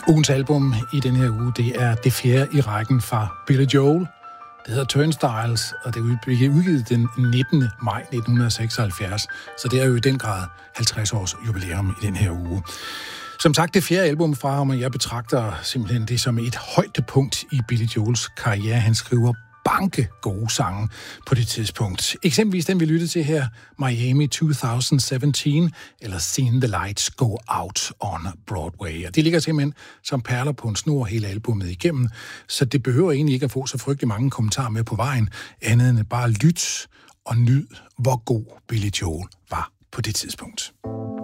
Ugens album i den her uge, det er det fjerde i rækken fra Billy Joel. Det hedder Turnstiles, og det blev udgivet den 19. maj 1976, så det er jo i den grad 50 års jubilæum i den her uge. Som sagt, det fjerde album fra ham, og jeg betragter simpelthen det som et højdepunkt i Billy Joels karriere. Han skriver banke gode sange på det tidspunkt. Eksempelvis den, vi lyttede til her, Miami 2017, eller Seen the Lights Go Out on Broadway. Og det ligger simpelthen som perler på en snor hele albumet igennem, så det behøver egentlig ikke at få så frygtelig mange kommentarer med på vejen, andet end bare lyt og nyd, hvor god Billy Joel var på det tidspunkt.